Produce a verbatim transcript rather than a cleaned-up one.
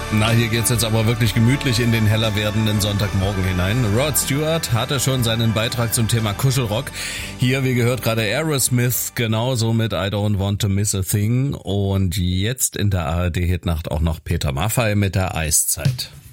Na, hier geht's jetzt aber wirklich gemütlich in den heller werdenden Sonntagmorgen hinein. Rod Stewart hatte schon seinen Beitrag zum Thema Kuschelrock. Hier, wie gehört, gerade Aerosmith, genauso mit I Don't Want to Miss a Thing. Und jetzt in der A R D-Hitnacht auch noch Peter Maffay mit der Eiszeit.